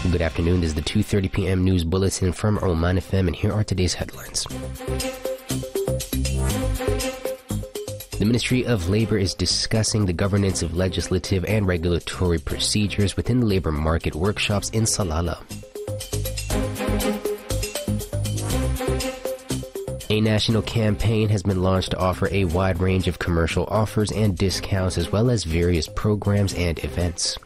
Good afternoon. This is the 2:30 p.m. news bulletin from Oman FM, and here are today's headlines. The Ministry of Labor is discussing the governance of legislative and regulatory procedures within the labor market workshops in Salalah. A national campaign has been launched to offer a wide range of commercial offers and discounts, as well as various programs and events.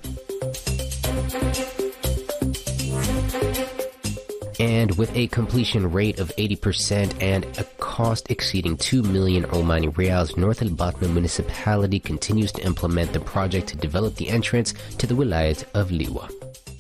And with a completion rate of 80% and a cost exceeding 2 million Omani Riyals, North Al Batna municipality continues to implement the project to develop the entrance to the Wilayat of Liwa.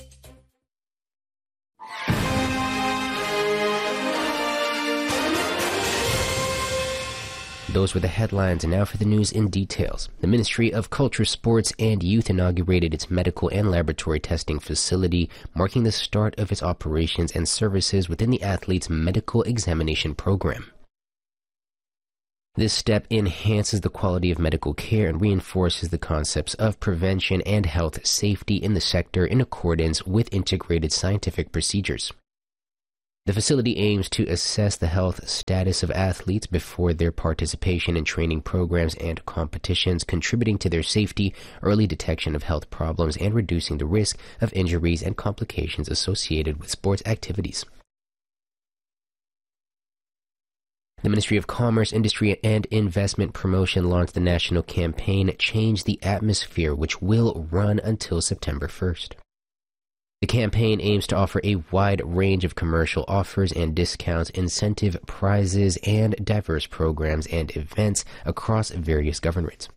Those were the headlines, and now for the news in details. The Ministry of Culture, Sports and Youth inaugurated its medical and laboratory testing facility, marking the start of its operations and services within the athletes' medical examination program. This step enhances the quality of medical care and reinforces the concepts of prevention and health safety in the sector in accordance with integrated scientific procedures. The facility aims to assess the health status of athletes before their participation in training programs and competitions, contributing to their safety, early detection of health problems, and reducing the risk of injuries and complications associated with sports activities. The Ministry of Commerce, Industry and Investment Promotion launched the national campaign Change the Atmosphere, which will run until September 1st. The campaign aims to offer a wide range of commercial offers and discounts, incentive prizes, and diverse programs and events across various governorates.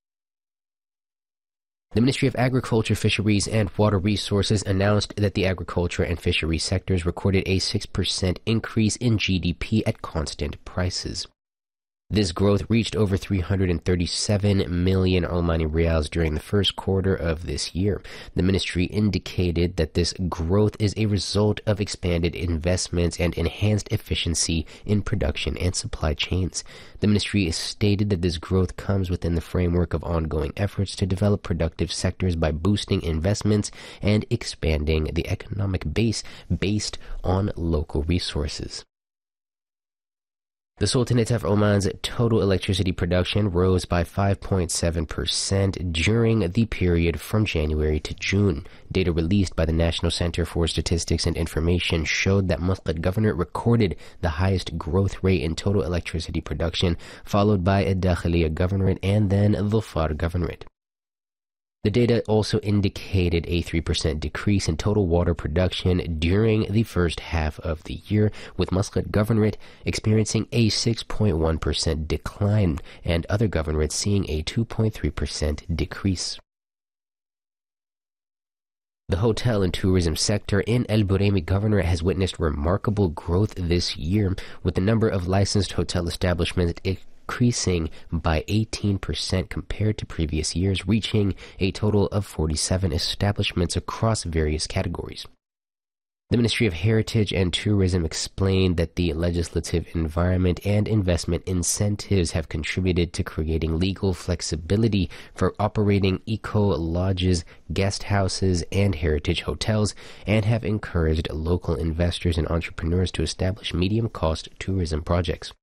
The Ministry of Agriculture, Fisheries and Water Resources announced that the agriculture and fisheries sectors recorded a 6% increase in GDP at constant prices. This growth reached over 337 million Omani Riyals during the first quarter of this year. The ministry indicated that this growth is a result of expanded investments and enhanced efficiency in production and supply chains. The ministry stated that this growth comes within the framework of ongoing efforts to develop productive sectors by boosting investments and expanding the economic base based on local resources. The Sultanate of Oman's total electricity production rose by 5.7% during the period from January to June. Data released by the National Center for Statistics and Information showed that Muscat Governorate recorded the highest growth rate in total electricity production, followed by Dakhiliya Governorate and then Dhofar Governorate. The data also indicated a 3% decrease in total water production during the first half of the year, with Muscat Governorate experiencing a 6.1% decline and other governorates seeing a 2.3% decrease. The hotel and tourism sector in El Buraimi Governorate has witnessed remarkable growth this year, with the number of licensed hotel establishments increasing by 18% compared to previous years, reaching a total of 47 establishments across various categories. The Ministry of Heritage and Tourism explained that the legislative environment and investment incentives have contributed to creating legal flexibility for operating eco-lodges, guest houses, and heritage hotels, and have encouraged local investors and entrepreneurs to establish medium-cost tourism projects.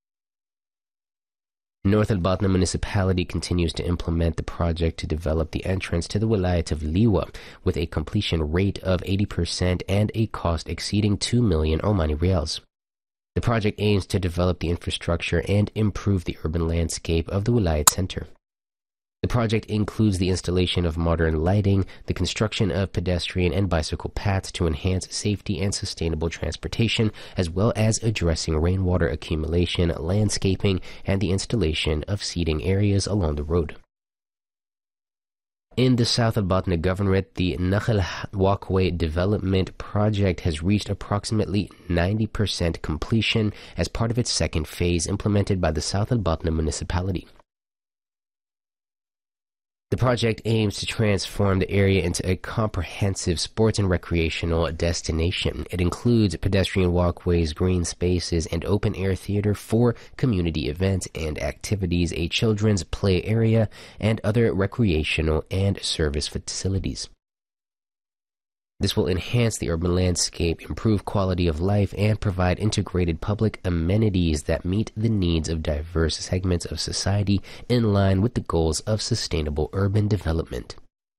North Al Batna municipality continues to implement the project to develop the entrance to the Wilayat of Liwa with a completion rate of 80% and a cost exceeding 2 million Omani Riyals. The project aims to develop the infrastructure and improve the urban landscape of the Wilayat Center. The project includes the installation of modern lighting, the construction of pedestrian and bicycle paths to enhance safety and sustainable transportation, as well as addressing rainwater accumulation, landscaping, and the installation of seating areas along the road. In the South Al Batna Governorate, the Nakhal Walkway Development Project has reached approximately 90% completion as part of its second phase implemented by the South Al Batna municipality. The project aims to transform the area into a comprehensive sports and recreational destination. It includes pedestrian walkways, green spaces, and open-air theater for community events and activities, a children's play area, and other recreational and service facilities. This will enhance the urban landscape, improve quality of life, and provide integrated public amenities that meet the needs of diverse segments of society in line with the goals of sustainable urban development.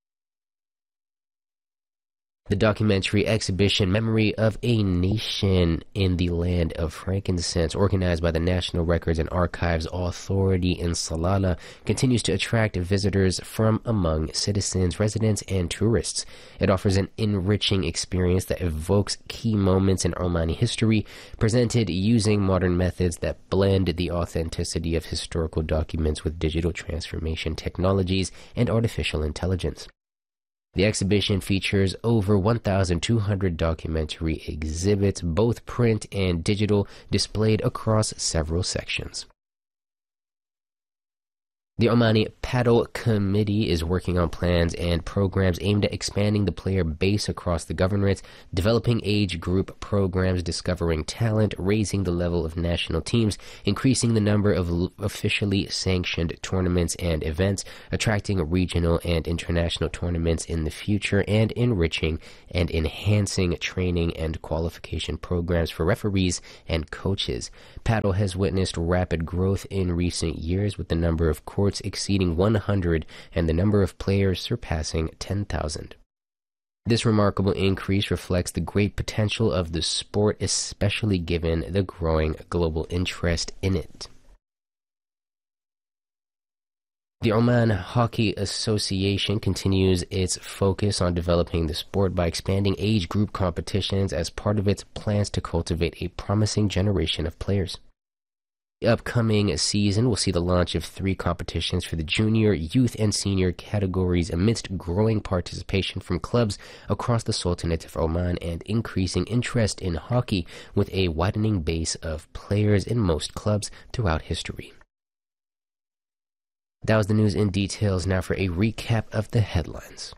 The documentary exhibition Memory of a Nation in the Land of Frankincense, organized by the National Records and Archives Authority in Salalah, continues to attract visitors from among citizens, residents, and tourists. It offers an enriching experience that evokes key moments in Omani history, presented using modern methods that blend the authenticity of historical documents with digital transformation technologies and artificial intelligence. The exhibition features over 1,200 documentary exhibits, both print and digital, displayed across several sections. The Omani Paddle Committee is working on plans and programs aimed at expanding the player base across the governorate, developing age group programs, discovering talent, raising the level of national teams, increasing the number of officially sanctioned tournaments and events, attracting regional and international tournaments in the future, and enriching and enhancing training and qualification programs for referees and coaches. Paddle has witnessed rapid growth in recent years, with the number of courts exceeding 100 and the number of players surpassing 10,000. This remarkable increase reflects the great potential of the sport, especially given the growing global interest in it. The Oman Hockey Association continues its focus on developing the sport by expanding age group competitions as part of its plans to cultivate a promising generation of players. The upcoming season will see the launch of 3 competitions for the junior, youth, and senior categories amidst growing participation from clubs across the Sultanate of Oman and increasing interest in hockey, with a widening base of players in most clubs throughout history. That was the news in details. Now for a recap of the headlines.